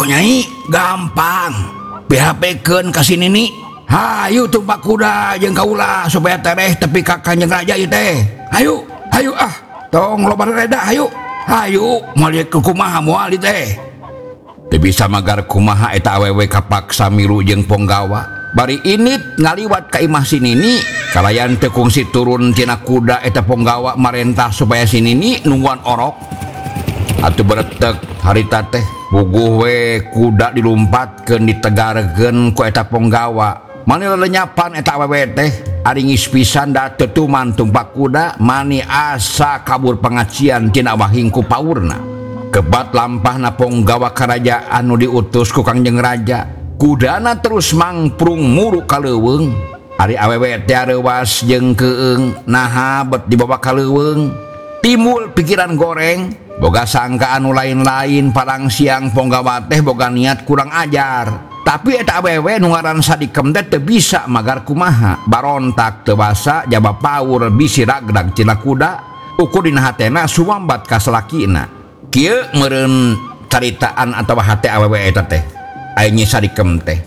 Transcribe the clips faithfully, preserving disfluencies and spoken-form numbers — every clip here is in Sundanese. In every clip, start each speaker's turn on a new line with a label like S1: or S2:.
S1: Nyai gampang P H P-keun ka sini nih. Hayu tumpak kuda jeung kaula supaya tereh tepi ka Kanjeng Raja ieu teh. Hayu, hayu ah. Tong loba reda hayu. Hayu moal kumaha moal ieu teh. Teu bisa magar kumaha eta awewe kapaksa milu jeung Ponggawa. Bari init ngaliwat ka imah Sinini, kalayan teu kungsi turun tina kuda eta Ponggawa marentah supaya Sinini nungguan orok. Atuh beretek harita teh puguh we kuda dilumpatkeun ditegarkeun ku eta Ponggawa. Mani lelenyapan eta awewe teh ari ngis pisan da teutuman tumpak kuda mani asa kabur pangacian tina wahingku paurna. Kebat lampahna Ponggawa karajaan nu diutus ku Kangjeng Raja. Kudana terus mangprung muru ka leuweung. Ari awewe teh areuwas jeung keung naha bet dibawa ka leuweung. Timbul pikiran goreng, boga sangka anu lain-lain parang siang Ponggawa teh boga niat kurang ajar. Tapi eta awewe nu ngaran Sadikem teh teu bisa magar kumaha. Barontak teu basa jaba paur bisi ragdag tina kuda. Ukur dina hatena sumambat ka salakina. Kieu meureun caritaan atawa hate awewe eta teh. Aya Nyi Sadikem teh.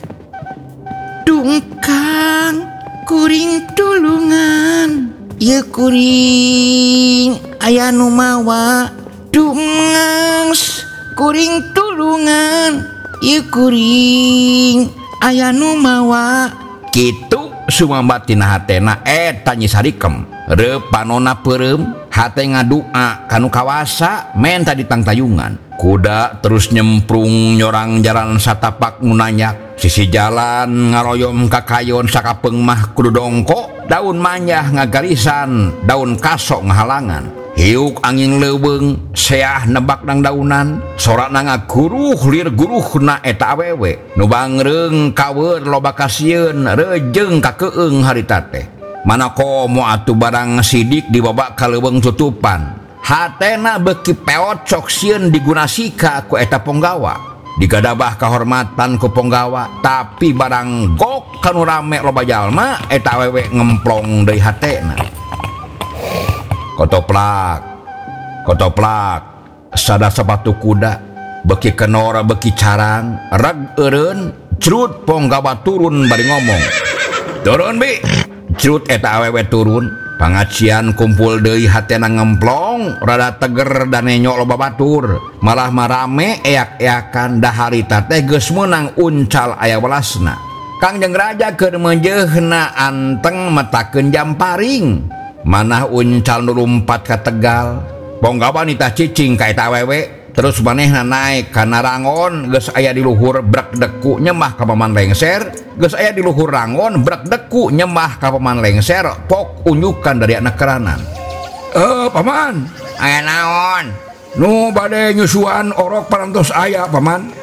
S2: Dungkang kuring tulungan. Ieu kuring aya nu mawa. Dungas kuring tulungan. Ieu kuring aya nu mawa.
S1: Kitu sumambat tina hatena eta Nyi Sadikem. Repanona peureum hate ngadua kanu kawasa menta ditangtayungan. Kuda terus nyemprung nyorang jalan satapak nu nanyak. Sisi jalan ngaroyom kakayon sakapeung mah kudu dongko. Daun manyah ngagarisan, daun kasok ngahalangan. Hiuk angin leuweung seah nebak nang daunan. Sorana ngaguruh lir guruhna eta awewe. Nu bangreung kaweur loba kasieun rejeung ka keung harita teh. Mana komo atuh barang sidik dibabak ka leuweung tutupan. Hatena beki peot sok sieun digunasika ku eta Ponggawa. Digadabah kahormatan ku Ponggawa, tapi barang gok kanu rame loba jalma eta awewe ngemplong deui hatena. Kotoplak, kotoplak, sada sepatu kuda, beki kenora beki carang, rag eureun, crut Ponggawa turun bari ngomong. Turun bi, crut eta awewe turun. Pangacian kumpul deui hatena ngemplong, rada teger dan nenyok loba batur. Malah marame eak-eakan da harita teh geus meunang uncal aya welasna. Kangjeng Raja keur menjeunna anteng metakeun jam paring. Manah uncal nu lumpat ka tegal. Ponggawa nitah cicing ka eta awewe. Terus manehna naik kana rangon geus aya di luhur brek deku nyemah ka paman lengser. Geus aya di luhur rangon brek deku nyemah ka paman lengser. Pok unyukan dari anak keranan. Eh paman,
S2: Aya naon?
S1: nu bade nyusuan orok parantos aya paman.